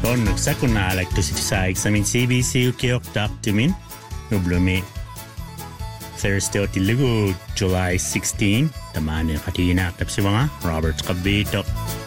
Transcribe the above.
Onneksi kun naalektu sit saa eksamin CBC ukioktaaptumin. Nublumi Thursday otillugu July 16. Tamani katina tapsivanga Robert Kabito.